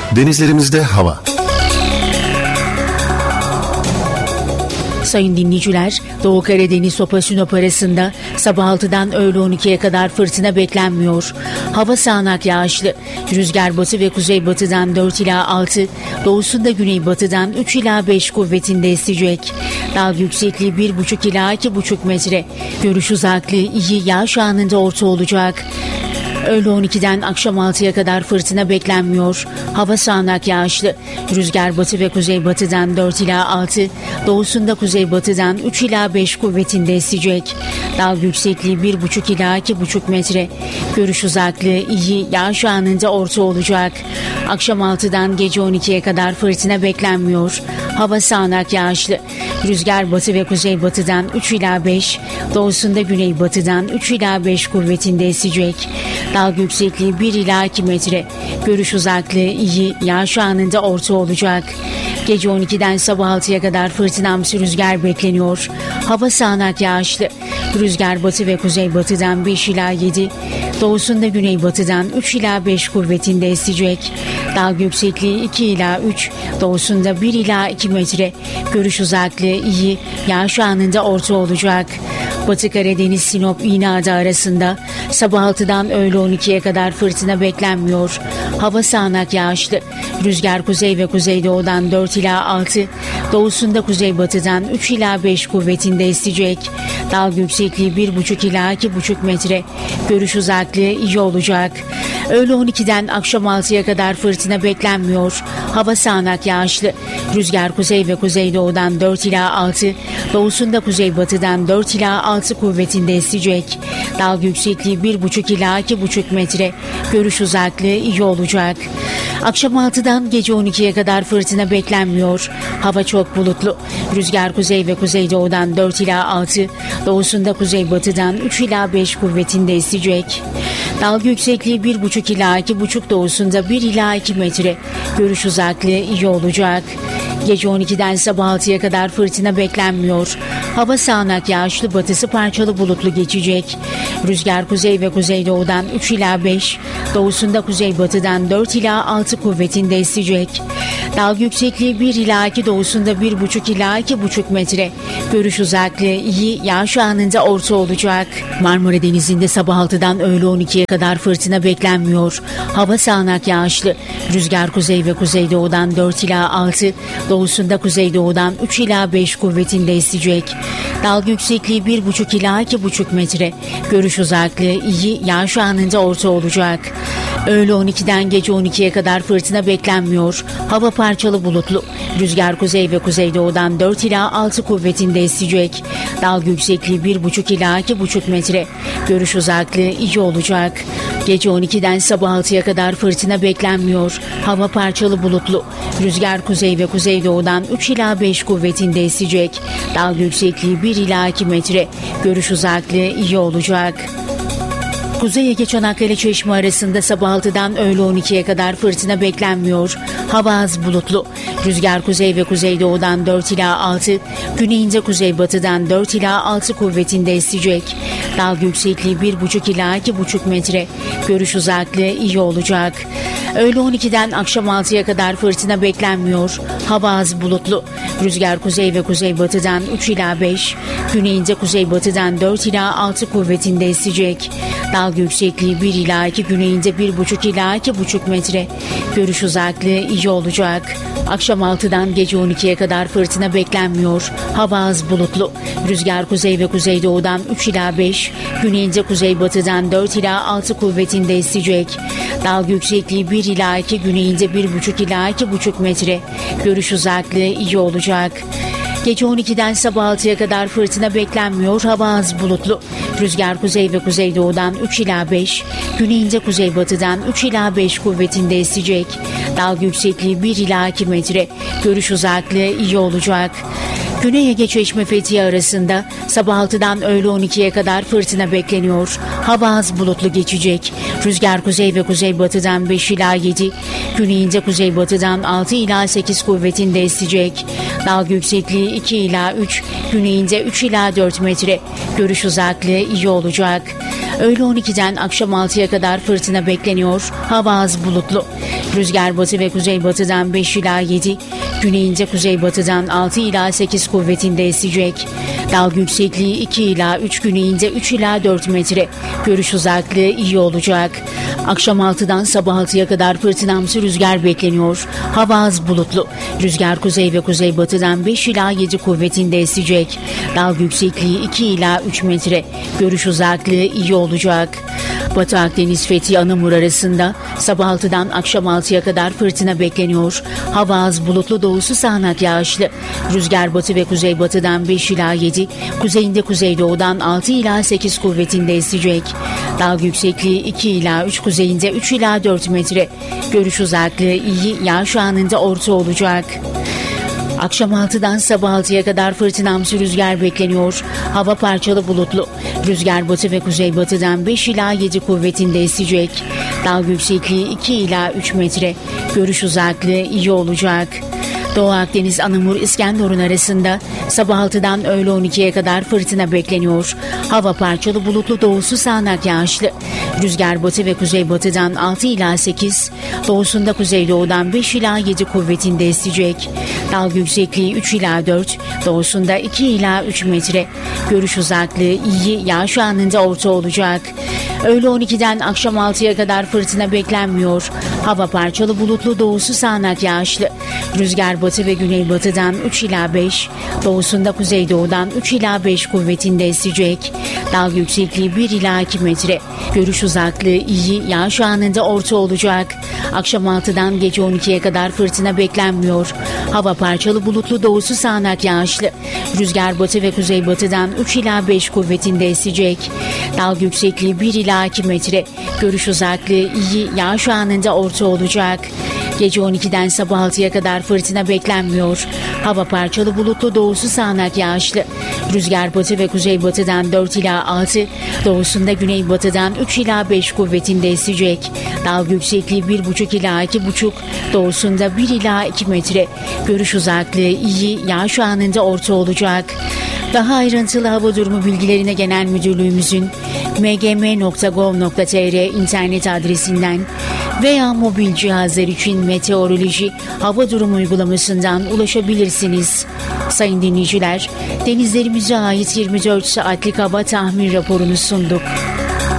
Denizlerimizde hava. Sayın dinleyiciler, Doğu Karadeniz Sopa Sinop arasında sabah 6'dan öğle 12'ye kadar fırtına beklenmiyor. Hava sağanak yağışlı. Rüzgar batı ve kuzeybatıdan 4 ila 6, doğusunda güneybatıdan 3 ila 5 kuvvetinde esecek. Dalga yüksekliği 1,5 ila 2,5 metre. Görüş uzaklığı iyi, yağış anında orta olacak. Öğle 12'den akşam 6'ya kadar fırtına beklenmiyor. Hava sağanak yağışlı. Rüzgar batı ve kuzeybatıdan 4 ila 6, doğusunda kuzeybatıdan 3 ila 5 kuvvetinde esecek. Dalga yüksekliği 1,5 ila 2,5 metre. Görüş uzaklığı iyi, yağış anında orta olacak. Akşam 6'dan gece 12'ye kadar fırtına beklenmiyor. Hava sağanak yağışlı. Rüzgar batı ve kuzeybatıdan 3 ila 5, doğusunda güneybatıdan 3 ila 5 kuvvetinde esecek. Dalga yüksekliği 1 ila 2 metre. Görüş uzaklığı iyi, yağış anında orta olacak. Gece 12'den sabah 6'ya kadar fırtınamsı rüzgar bekleniyor. Hava sağanak yağışlı. Rüzgar batı ve kuzeybatıdan 5 ila 7, doğusunda güneybatıdan 3 ila 5 kuvvetinde esecek. Dalga yüksekliği 2 ila 3, doğusunda 1 ila 2 metre. Görüş uzaklığı iyi, yağış anında orta olacak. Batı Karadeniz Sinop İğneada arasında sabah 6'dan öğle 12'ye kadar fırtına beklenmiyor. Hava sağanak yağışlı. Rüzgar kuzey ve kuzeydoğudan 4 ila 6, doğusunda kuzeybatıdan 3 ila 5 kuvvetinde esecek. Dalga yüksekliği 1,5 ila 2,5 metre. Görüş uzaklığı iyi olacak. Öğle 12'den akşam 6'ya kadar fırtına beklenmiyor. Hava sağanak yağışlı. Rüzgar kuzey ve kuzeydoğudan 4 ila 6, doğusunda kuzeybatıdan 4 ila 6 kuvvetinde esecek. Dalga yüksekliği 1,5 ila 2,5 metre. Görüş uzaklığı iyi olacak. Akşam 6'dan gece 12'ye kadar fırtına beklenmiyor. Hava çok bulutlu. Rüzgar kuzey ve kuzeydoğudan 4 ila 6, doğusunda kuzeybatıdan 3 ila 5 kuvvetinde esecek. Dalga yüksekliği 1,5 ila 2,5, doğusunda 1 ila 2 metre. Görüş uzaklığı iyi olacak. Gece 12'den sabah 6'ya kadar fırtına beklenmiyor. Hava sağanak yağışlı, batısı parçalı bulutlu geçecek. Rüzgar kuzey ve kuzeydoğudan 3 ila 5, doğusunda kuzeybatıdan 4 ila 6 kuvvetinde esecek. Dalga yüksekliği 1 ila 2, doğusunda 1,5 ila 2,5 metre. Görüş uzaklığı iyi, yağış anında orta olacak. Marmara Denizi'nde sabah 6'dan öğle 12'ye kadar fırtına beklenmiyor. Hava sağanak yağışlı. Rüzgar kuzey ve kuzeydoğudan 4 ila 6, doğusunda kuzeydoğudan 3 ila 5 kuvvetinde esecek. Dalga yüksekliği 1,5 ila 2,5 metre. Görüş uzaklığı iyi, yağış anında orta olacak. Öğle 12'den gece 12'ye kadar fırtına beklenmiyor. Hava parçalı bulutlu. Rüzgar kuzey ve kuzeydoğudan 4 ila 6 kuvvetinde esecek. Dalga yüksekliği 1,5 ila 2,5 metre. Görüş uzaklığı iyi olacak. Gece 12'den sabah 6'ya kadar fırtına beklenmiyor. Hava parçalı bulutlu. Rüzgar kuzey ve kuzeydoğudan 3 ila 5 kuvvetinde esecek. Dalga yüksekliği 1 ila 2 metre. Görüş uzaklığı iyi olacak. Kuzey Ege Çanakkale Çeşme arasında sabah 6'dan öğle 12'ye kadar fırtına beklenmiyor. Hava az bulutlu. Rüzgar kuzey ve kuzeydoğudan 4 ila 6, güneyinde kuzeybatıdan 4 ila 6 kuvvetinde esecek. Dalga yüksekliği 1,5 ila 2,5 metre. Görüş uzaklığı iyi olacak. Öğle 12'den akşam 6'ya kadar fırtına beklenmiyor. Hava az bulutlu. Rüzgar kuzey ve kuzeybatıdan 3 ila 5, güneyinde kuzeybatıdan 4 ila 6 kuvvetinde esecek. Dalga yüksekliği 1 ila 2, güneyinde 1,5 ila 2,5 metre. Görüş uzaklığı iyi olacak. Akşam 6'dan gece 12'ye kadar fırtına beklenmiyor. Hava az bulutlu. Rüzgar kuzey ve kuzeydoğudan 3 ila 5, güneyinde kuzeybatıdan 4 ila 6 kuvvetinde esecek. Dalga yüksekliği 1 ila 2, güneyinde 1,5 ila 2,5 metre. Görüş uzaklığı iyi olacak. Gece 12'den sabah 6'ya kadar fırtına beklenmiyor. Hava az bulutlu. Rüzgar kuzey ve kuzeydoğudan 3 ila 5, güneyinde kuzeybatıdan 3 ila 5 kuvvetinde esecek. Dalga yüksekliği 1 ila 2 metre. Görüş uzaklığı iyi olacak. Güney Ege Çeşme Fethiye arasında sabah 6'dan öğle 12'ye kadar fırtına bekleniyor. Hava az bulutlu geçecek. Rüzgar kuzey ve kuzeybatıdan 5 ila 7, güneyinde kuzeybatıdan 6 ila 8 kuvvetinde esecek. Dalga yüksekliği 2 ila 3, güneyinde 3 ila 4 metre. Görüş uzaklığı iyi olacak. Öğle 12'den akşam 6'ya kadar fırtına bekleniyor. Hava az bulutlu. Rüzgar batı ve kuzeybatıdan 5 ila 7, güneyince kuzeybatıdan 6 ila 8 kuvvetinde esecek. Dalga yüksekliği 2 ila 3, güneyince 3 ila 4 metre. Görüş uzaklığı iyi olacak. Akşam 6'dan sabah 6'ya kadar fırtınamsı rüzgar bekleniyor. Hava az bulutlu. Rüzgar kuzey ve kuzeybatıdan 5 ila 7 kuvvetinde esecek. Dalga yüksekliği 2 ila 3 metre. Görüş uzaklığı iyi olacak. Batı Akdeniz Fethiye Anamur arasında sabah 6'dan akşam 6'ya kadar fırtına bekleniyor. Hava az bulutlu, doğusu sağanak yağışlı. Rüzgar batı ve kuzeybatıdan 5 ila 7, kuzeyinde kuzeydoğudan 6 ila 8 kuvvetinde esecek. Dalga yüksekliği 2 ila 3, kuzeyinde 3 ila 4 metre. Görüş uzaklığı iyi, yağış anında orta olacak. Akşam 6'dan sabah 6'ya kadar fırtınamsı rüzgar bekleniyor. Hava parçalı bulutlu. Rüzgar batı ve kuzeybatıdan 5 ila 7 kuvvetinde esecek. Dalga yüksekliği 2 ila 3 metre. Görüş uzaklığı iyi olacak. Doğu Akdeniz Anamur İskenderun arasında sabah 6'dan öğle 12'ye kadar fırtına bekleniyor. Hava parçalı bulutlu, doğusu sağanak yağışlı. Rüzgar batı ve kuzeybatıdan 6 ila 8, doğusunda kuzeydoğudan 5 ila 7 kuvvetinde esecek. Dalga yüksekliği 3 ila 4, doğusunda 2 ila 3 metre. Görüş uzaklığı iyi, yağış anında orta olacak. Öğle 12'den akşam 6'ya kadar fırtına beklenmiyor. Hava parçalı bulutlu, doğusu sağanak yağışlı. Rüzgar batı ve güneybatıdan 3 ila 5, doğusunda kuzeydoğudan 3 ila 5 kuvvetinde esecek. Dalga yüksekliği 1 ila 2 metre. Görüş uzaklığı iyi, yağış anında orta olacak. Akşam 6'dan gece 12'ye kadar fırtına beklenmiyor. Hava parçalı bulutlu, doğusu sağanak yağışlı. Rüzgar batı ve kuzeybatıdan 3 ila 5 kuvvetinde esecek. Dalga yüksekliği 1 ila 2 metre. Görüş uzaklığı iyi, yağış anında orta olacak. Gece 12'den sabah 6'ya kadar fırtına beklenmiyor. Hava parçalı bulutlu, doğusu sağanak yağışlı. Rüzgar batı ve kuzeybatıdan 4 ila 6, doğusunda güneybatıdan 3 ila 5 kuvvetinde esecek. Dalga yüksekliği 1,5 ila 2,5, doğusunda 1 ila 2 metre. Görüş uzaklığı iyi, yağış anında orta olacak. Daha ayrıntılı hava durumu bilgilerine Genel Müdürlüğümüzün mgm.gov.tr internet adresinden veya mobil cihazlar için meteoroloji hava durumu uygulamasından ulaşabilirsiniz. Sayın dinleyiciler, denizlerimize ait 24 saatlik hava tahmin raporunu sunduk.